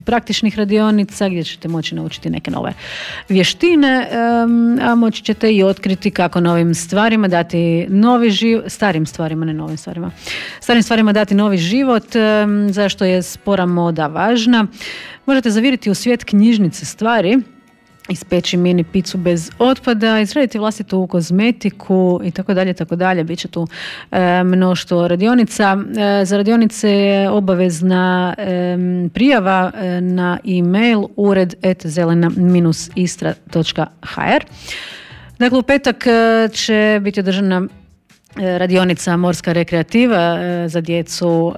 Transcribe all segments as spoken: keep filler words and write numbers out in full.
praktičnih radionica gdje ćete moći naučiti neke nove vještine, a moći ćete i otkriti kako novim stvarima dati novi život, starim stvarima, ne novim stvarima, starim stvarima dati novi život, zašto je spora moda važna. Možete zaviriti u svijet knjižnice stvari, ispeći mini picu bez otpada, izraditi vlastitu kozmetiku i tako dalje, tako dalje. Biće tu e, mnoštvo radionica. E, za radionice je obavezna e, prijava e, na e-mail ured at zelena istra točka h r. Dakle, u petak e, će biti održana radionica Morska rekreativa za djecu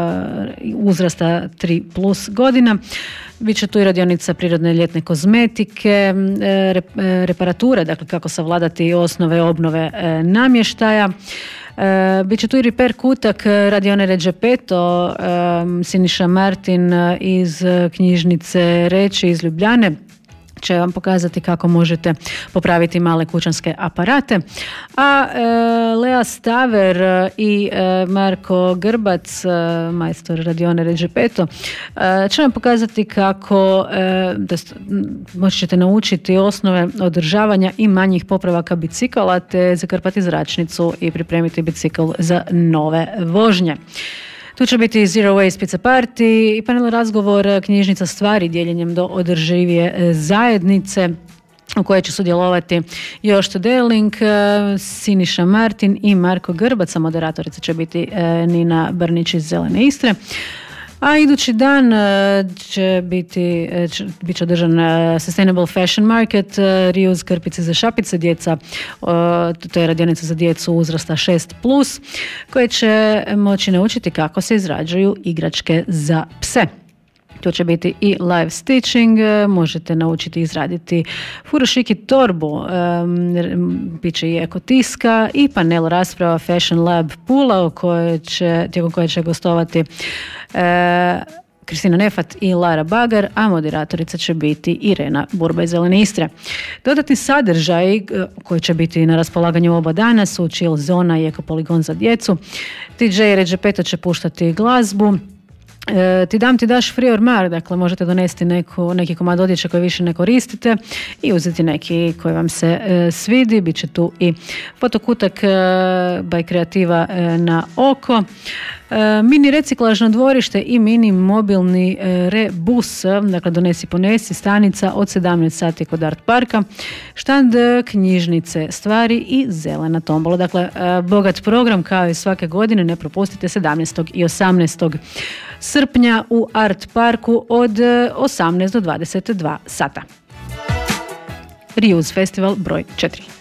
uzrasta tri plus godina. Biće tu i radionica prirodne ljetne kozmetike, reparature, dakle kako savladati osnove obnove namještaja. Biće tu i repair kutak radione Ređepeto, Siniša Martin iz knjižnice Reči iz Ljubljane će vam pokazati kako možete popraviti male kućanske aparate. A e, Lea Staver i e, Marko Grbac, e, majstor radione Ređepeto, e, će vam pokazati kako e, da st- moći ćete naučiti osnove održavanja i manjih popravaka bicikala te zakrpati zračnicu i pripremiti bicikl za nove vožnje. Tu će biti Zero Waste Pizza Party i panel razgovor knjižnica stvari dijeljenjem do održivije zajednice u kojoj će sudjelovati Jošt Deling, Siniša Martin i Marko Grbac, a moderatorica će biti Nina Brnić iz Zelene Istre. A idući dan će biti, će, bit će održan Sustainable Fashion Market, reuse krpice za šapice, djeca, to je radionica za djecu uzrasta šest plus, koje će moći naučiti kako se izrađuju igračke za pse. Tu će biti i live stitching, možete naučiti izraditi furošiki torbu, um, bit će i ekotiska i panel rasprava Fashion Lab Pula, u kojoj će, tijekom koje će gostovati uh, Kristina Nefat i Lara Bagar, a moderatorica će biti Irena Burba iz Zelene Istre. Dodatni sadržaj koji će biti na raspolaganju oba dana su chill zona i ekopoligon za djecu. D J Ređepeto će puštati glazbu. E, ti dam ti daš free or mar, dakle možete donesti neku, neki komad odjeće koji više ne koristite i uzeti neki koji vam se e, svidi. Biće tu i fotokutak e, by kreativa e, na oko, e, mini reciklažno dvorište i mini mobilni e, rebus, dakle donesi ponesi, stanica od sedamnaest sati kod Art Parka, štand knjižnice stvari i zelena tombola. Dakle, e, bogat program kao i svake godine, ne propustite sedamnaestog i osamnaestog srpnja u Art Parku od osamnaest do dvadeset dva sata. Reuse Festival broj četiri.